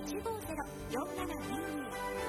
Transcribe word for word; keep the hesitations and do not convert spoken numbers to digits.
いちごゼロ よんななにーにー